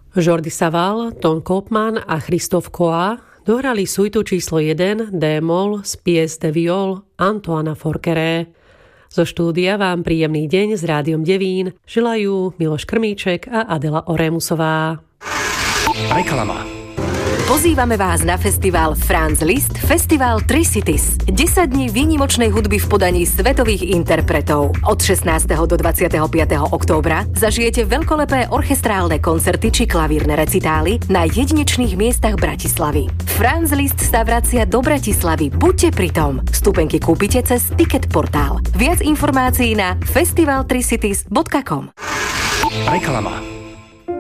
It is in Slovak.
Jordi Savall, Ton Koopman a Christophe Coa dohrali suitu číslo 1 D-moll z pièce de viol Antoana Forqueré. Zo štúdia vám príjemný deň s Rádiom Devín želajú Miloš Krmíček a Adela Orémusová. Reklama. Pozývame vás na festival Franz Liszt Festival Tri Cities. 10 dní výnimočnej hudby v podaní svetových interpretov. Od 16. do 25. októbra zažijete veľkolepé orchestrálne koncerty či klavírne recitály na jedinečných miestach Bratislavy. Franz Liszt sa vracia do Bratislavy. Buďte pritom. Vstupenky kúpite cez Ticket portál. Viac informácií na festivaltricities.com. Reklama.